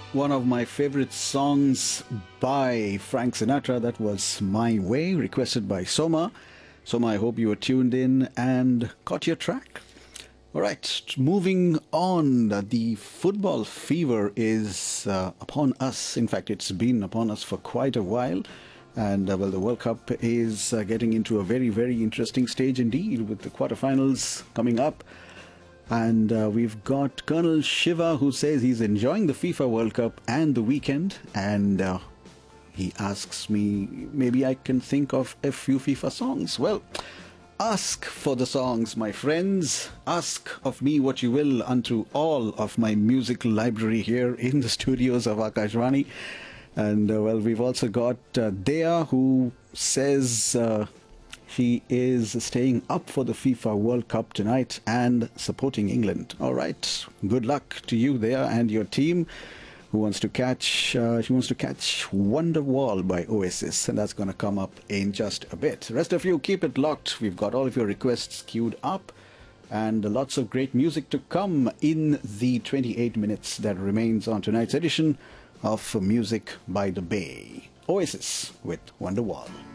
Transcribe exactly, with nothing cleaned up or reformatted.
One of my favorite songs by Frank Sinatra. That was My Way, requested by Soma. Soma, I hope you were tuned in and caught your track. All right, moving on. The football fever is uh, upon us. In fact, it's been upon us for quite a while. And uh, well, the World Cup is uh, getting into a very, very interesting stage indeed, with the quarterfinals coming up. And uh, we've got Colonel Shiva, who says he's enjoying the FIFA World Cup and the weekend. And uh, he asks me, maybe I can think of a few FIFA songs. Well, ask for the songs, my friends. Ask of me what you will unto all of my music library here in the studios of Akashvani. And uh, well, we've also got uh, Dea, who says uh, she is staying up for the FIFA World Cup tonight and supporting England. All right, good luck to you there and your team. Who wants to catch? Uh, she wants to catch Wonderwall by Oasis, and that's going to come up in just a bit. The rest of you, keep it locked. We've got all of your requests queued up, and lots of great music to come in the twenty-eight minutes that remains on tonight's edition of Music by the Bay. Oasis with Wonderwall.